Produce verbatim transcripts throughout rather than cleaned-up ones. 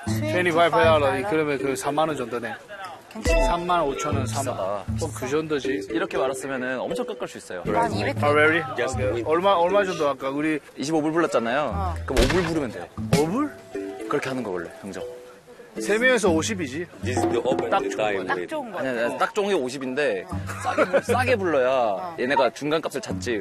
이십오 달러. 그러면 그 삼만 원 정도네. 괜찮아. 삼만 오천 원, 삼만 원. 그 정도지. 이렇게 말았으면 엄청 깎을 수 있어요. 한 이백 아, really? Okay. 얼마, 얼마 정도 할까? 우리 이십오 불 불렀잖아요. 어. 그럼 오 불 부르면 돼요. 오 불? 그렇게 하는 거 원래 형정. 세 명에서 오십이지. This is the open 딱 the 좋은 time 딱 with. 좋은 거. 아니, 아니 딱 좋은 게 오십인데 싸게, 불- 싸게 불러야 얘네가 중간값을 찾지.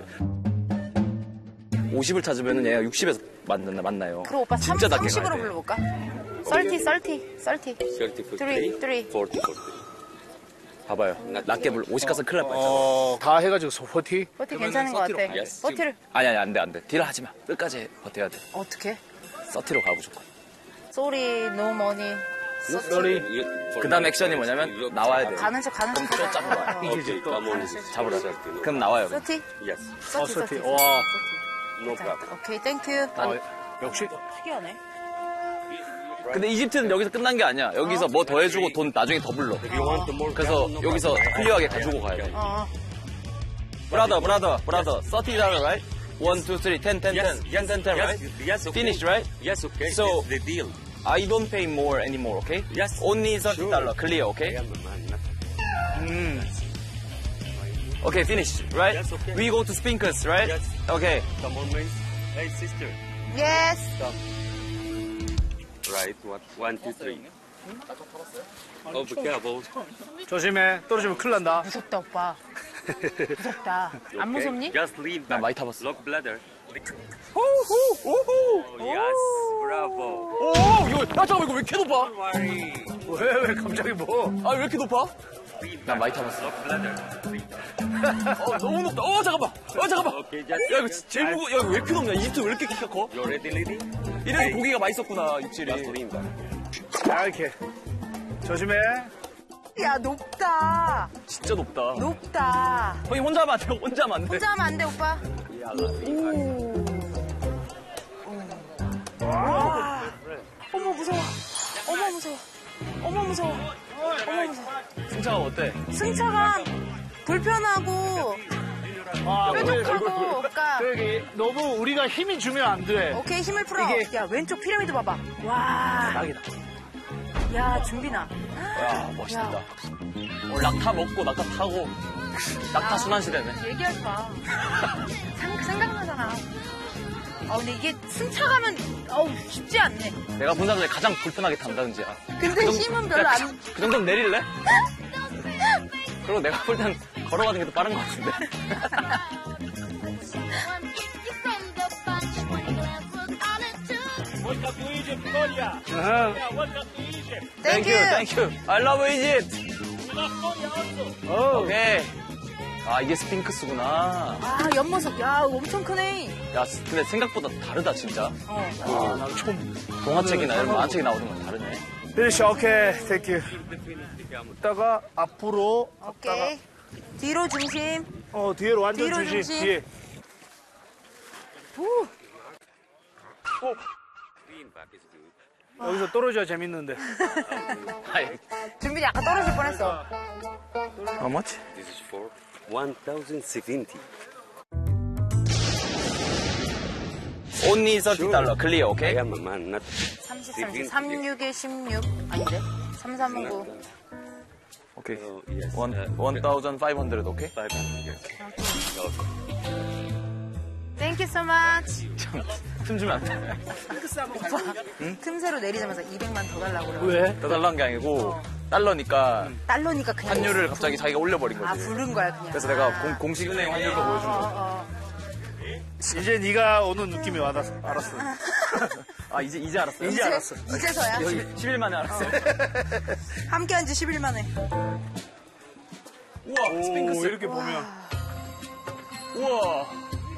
오십을 찾으면 얘가 육십에서 만나, 만나요. 그럼 오빠 삼, 진짜 낮게 삼십으로 가야 돼. 불러볼까? 썰티, 썰티, 썰티. thirty, forty, Three, three. forty, forty. 봐봐요. 낮게 불러. 오십 가서 큰일 날 뻔했잖아. 어, 다 해가지고 포티? 버티 괜찮은 것 같아. Yes. 버티를 아니 아니 안 돼 안 돼. 딜 하지 마. 끝까지 버텨야 돼. 어떻게? 서티로 가 무조건. 쏘리, 노 머니. 쏘리. 그 다음 액션이 뭐냐면 나와야 돼. 가는 척, 가는 척. 그럼 또 잡으러 와요. Okay, come on. 잡으러 와. 그럼 나와요. 그럼. 쏘티? Yes, 어, 쏘티, 쏘티. 쏘티. 와. no problem. 오케이, 땡큐. 어, 역시. 특이하네. 근데 이집트는 여기서 끝난 게 아니야. 여기서 뭐 더 해주고 돈 나중에 더 불러. If you want more, 그래서 여기서 클리어하게 가지고 가야 돼. 어. 브라더, 브라더, 브라더. 삼십 달러, right? one, two, three, ten, ten, ten. ten, ten, ten, right? yes, okay. Finished, right? Yes, okay. So- It's the deal. I don't pay more anymore, okay? Yes. Only thirty 달러, clear, okay? I am a man, not 음. Okay, finish, right? Yes, okay. We go to Spinkers, right? Yes. Okay. come on, man. Hey, sister. 예스. Right, what? One, two, three. Oh, be careful. 조심해. 떨어지면 큰일 난다. 무섭다, 오빠. 무섭다. 안 무섭니? Just leave 나 back. 많이 타봤어. Lock bladder. 오호, 오호. Oh, yes, bravo. 오, 이거, 아, 잠깐만, 이거 왜 이렇게 높아? Don't worry. 왜, 왜 갑자기 뭐? 아, 왜 이렇게 높아? 나 많이 타봤어. Lock bladder. 어, 너무 높다. 어, 잠깐만. 어, 잠깐만. Okay, just. 야, 이거 제일 무거, 야, 이거 왜 이렇게 높냐? 이집트 왜 이렇게 키가 커? You ready, lady? 이래서 고기가 맛있었구나, 입질이. Just lean back. 자, 이렇게. 조심해. 야, 높다. 진짜 높다. 높다. 거기 혼자 하면 안 돼, 혼자 하면 안 돼. 혼자 하면 안 돼, 오빠. 와. 어머, 무서워. 어머, 무서워. 어머, 무서워. 어머, 무서워. 승차가 어때? 승차감 불편하고 아, 뾰족하고 그러니까 저기, 너무 우리가 힘이 주면 안 돼. 오케이 힘을 풀어. 이게- 야 왼쪽 피라미드 봐봐. 와. 딱이다. 야 준비나. 야, 멋있다. 오늘 낙타 먹고 낙타 타고 낙타 순환시대네. 얘기하지 마. 생- 생각나잖아. 아 근데 이게 승차감은 어우 쉽지 않네. 내가 본 사람 중에 가장 불편하게 탄다는지야. 근데 힘은 별로 안. 그 정도면 내릴래? 그리고 내가 볼 땐 걸어가는 게 더 빠른 것 같은데. 땡큐. 땡큐. I love Egypt. 어. 오케이. 아, 이게 스핑크스구나. 아 옆모습 야 엄청 크네. 야, 근데 생각보다 다르다, 진짜. 어. 아, 나 처음. 동화책이나 이런 만화책에 나오는 건 다르네. 피니시, 오케이. 땡큐. 이따가 앞으로. 오케이. 뒤로 중심. 어, 뒤로 완전 뒤로 중심. 중심. 뒤에. 후. Lean back is good. 여기서 떨어져야 재밌는데. 아이, 준비 약간 떨어질 뻔했어. how much? This is for one thousand seventy. Only thirty 달러, clear, I okay? am a man, not 삼십, 삼십, 삼십육에 십육. 아닌데? 삼삼구. 오케이. Oh, yes. One, Uh, one thousand five hundred, okay? five hundred. Yes. Thank you so much. 틈 주면 안 돼. 틈새로 내리자마자 이백만 더 달라고 그래. 왜? 더 달라는 게 아니고, 달러니까 달러니까 그냥. 환율을 갑자기 자기가 올려버린 아, 거지. 부른 거야, 그냥. 그래서 내가 공, 공식 은행 환율로 보여준 어, 거. 어. 이제 네가 오는 느낌이 와닿았어. 알았어. 아, 이제, 이제 알았어요? 이제 알았어. 이제서야. 십 일 만에 알았어요. 함께 한 지 십 일 만에. 우와, 오, 스핑크스. 이렇게 보면. 우와.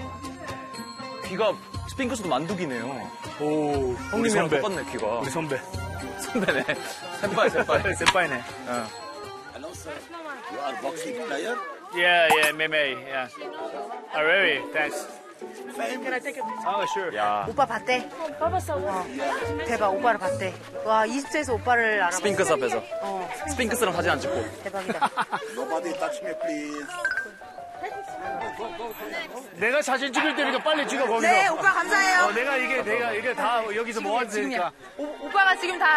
귀가 스핑크스도 만두기네요. 오, 형님이랑 선배. 똑같네, 귀가. 우리 선배. 선배네. 샌빠이, 샌빠이. 센파이네. 어. Hello, sir. You are boxing player? Yeah, yeah, 매매. Yeah. Ah, really? Thanks. Can I take it? Oh, sure. 야, 오빠 봤대. 어. 대박, 오빠를 봤대. 와, 이집트에서 오빠를 알아봤어. 스핑크스 앞에서. 어, 스핑크스랑 사진 안 찍고. 대박이다. Nobody touch me, please. 내가 사진 찍을 때니까 빨리 찍어, 거기서. 네, 오빠 감사해요. 어, 내가 이게, 내가 이게 다 여기서 뭐 하는 지금이야. 테니까. 오, 오빠가 지금 다